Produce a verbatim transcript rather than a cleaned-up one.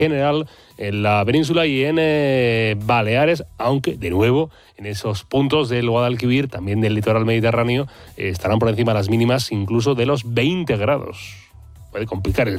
general en la península y en eh, Baleares, aunque de nuevo en esos puntos del Guadalquivir, también del litoral mediterráneo, eh, estarán por encima las mínimas incluso de los veinte grados. Puede complicar el